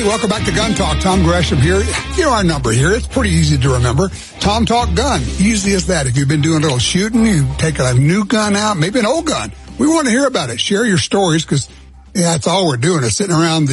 welcome back to Gun Talk. Tom Gresham here. You know our number here. It's pretty easy to remember. Tom Talk Gun. Easy as that. If you've been doing a little shooting, you take a new gun out, maybe an old gun. We want to hear about it. Share your stories because that's all we're doing is sitting around